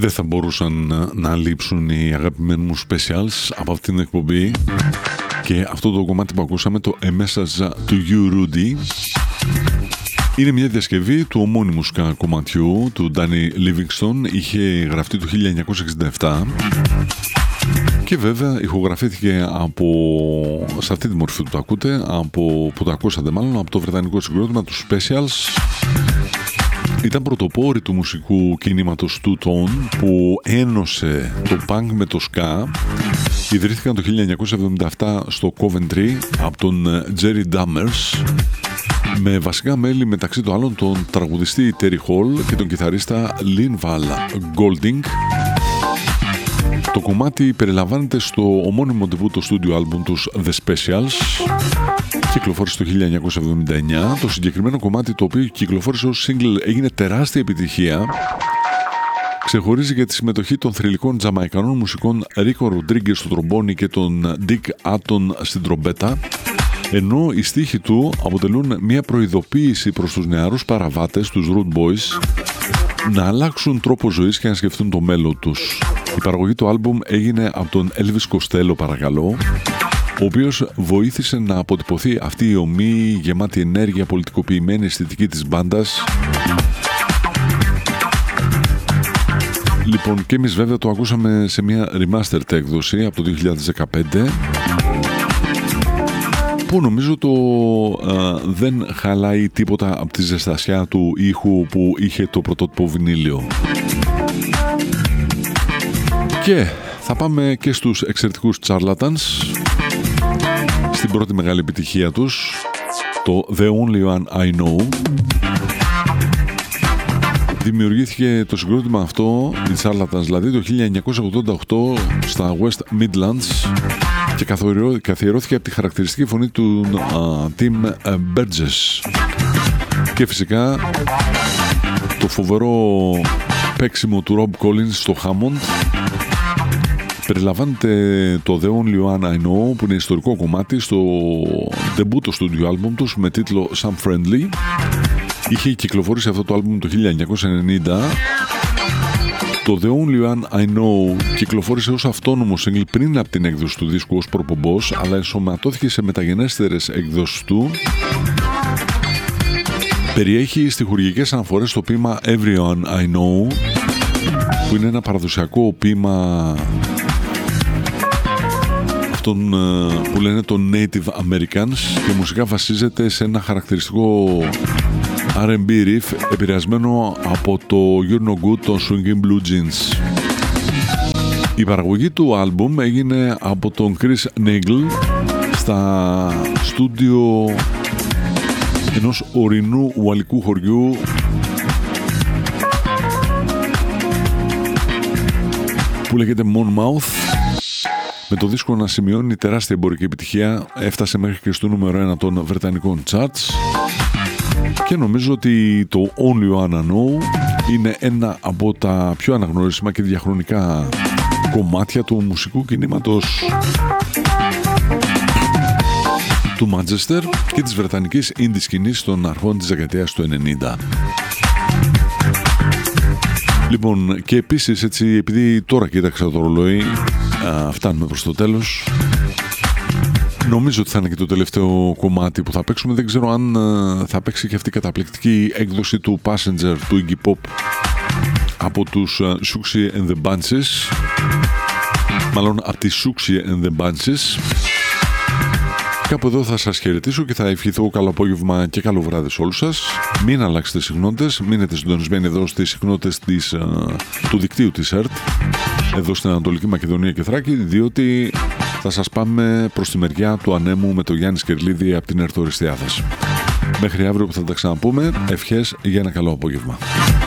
Δεν θα μπορούσαν να λείψουν οι αγαπημένοι μου specials από αυτήν την εκπομπή και αυτό το κομμάτι που ακούσαμε, το A Message to You Rudy, είναι μια διασκευή του ομώνυμου ska κομματιού του Danny Livingstone. Είχε γραφτεί το 1967 και βέβαια ηχογραφήθηκε σε αυτή τη μορφή που το ακούτε, που το ακούσατε μάλλον, από το βρετανικό συγκρότημα του Specials. Ήταν πρωτοπόροι του μουσικού κινήματος Two Tone που ένωσε το punk με το ska. Ιδρύθηκαν το 1977 στο Coventry από τον Jerry Dammers, με βασικά μέλη μεταξύ των άλλων τον τραγουδιστή Terry Hall και τον κιθαρίστα Linval Golding. Το κομμάτι περιλαμβάνεται στο ομώνυμο ντεμπούτο στούντιο άλμπουμ τους The Specials. Κυκλοφόρησε το 1979. Το συγκεκριμένο κομμάτι, το οποίο κυκλοφόρησε ως single, έγινε τεράστια επιτυχία. Ξεχωρίζει για τη συμμετοχή των θρυλικών τζαμαϊκανών μουσικών Rico Rodriguez στο τρομπόνι και τον Dick Atton στην τρομπέτα, ενώ οι στίχοι του αποτελούν μια προειδοποίηση προς τους νεαρούς παραβάτες, τους Rude Boys, να αλλάξουν τρόπο ζωής και να σκεφτούν το μέλλον τους. Η παραγωγή του άλμπουμ έγινε από τον Elvis Costello, παρακαλώ, ο οποίος βοήθησε να αποτυπωθεί αυτή η ομή, γεμάτη ενέργεια, πολιτικοποιημένη αισθητική της μπάντας. Λοιπόν, και εμείς βέβαια το ακούσαμε σε μια remastered έκδοση από το 2015, που νομίζω δεν χαλάει τίποτα από τη ζεστασιά του ήχου που είχε το πρωτότυπο βινίλιο. Και θα πάμε και στους εξαιρετικούς Charlatans, στην πρώτη μεγάλη επιτυχία τους, το The Only One I Know. Δημιουργήθηκε το συγκρότημα αυτό, οι Charlatans δηλαδή, το 1988 στα West Midlands και καθιερώθηκε από τη χαρακτηριστική φωνή του Tim Burgess και φυσικά το φοβερό παίξιμο του Rob Collins στο Hammond. Περιλαμβάνεται το The Only One I Know, που είναι ιστορικό κομμάτι, στο ντεμπούτο studio album τους με τίτλο Some Friendly. Είχε κυκλοφορήσει αυτό το album το 1990. Το The Only One I Know κυκλοφόρησε ως αυτόνομο single πριν από την έκδοση του δίσκου ως προπομπός, αλλά ενσωματώθηκε σε μεταγενέστερες εκδόσεις του. Περιέχει στιχουργικές αναφορές στο ποίημα Everyone I Know, που είναι ένα παραδοσιακό ποίημα αυτών που λένε το Native Americans, και μουσικά βασίζεται σε ένα χαρακτηριστικό R&B riff επηρεασμένο από το You're No Good των Swingin' Blue Jeans. Η παραγωγή του άλμπουμ έγινε από τον Chris Nagle στα στούντιο ενός ορεινού ουαλικού χωριού που λέγεται Monmouth, με το δίσκο να σημειώνει τεράστια εμπορική επιτυχία. Έφτασε μέχρι και στο νούμερο 1 των βρετανικών charts και νομίζω ότι το Only One I Know είναι ένα από τα πιο αναγνωρίσιμα και διαχρονικά κομμάτια του μουσικού κινήματος του Μάντσεστερ και της βρετανικής indie σκηνής των αρχών της δεκαετίας του 90. Λοιπόν, και επίσης, έτσι, επειδή τώρα κοίταξα το ρολόι, φτάνουμε προς το τέλος. Νομίζω ότι θα είναι και το τελευταίο κομμάτι που θα παίξουμε. Δεν ξέρω αν θα παίξει και αυτή η καταπληκτική έκδοση του Passenger του Iggy Pop από τους Siouxsie and the Banshees, μάλλον από τις Siouxsie and the Banshees. Κάπου εδώ θα σας χαιρετήσω και θα ευχηθώ καλό απόγευμα και καλό βράδυ σε όλους σας. Μην αλλάξετε συχνότητες, μείνετε συντονισμένοι εδώ στις συχνότητες του δικτύου της ΕΡΤ, εδώ στην Ανατολική Μακεδονία και Θράκη, διότι θα σας πάμε προς τη μεριά του ανέμου με τον Γιάννη Σκερλίδη από την ΕΡΤ Οριστιάδας. Μέχρι αύριο που θα τα ξαναπούμε, ευχές για ένα καλό απόγευμα.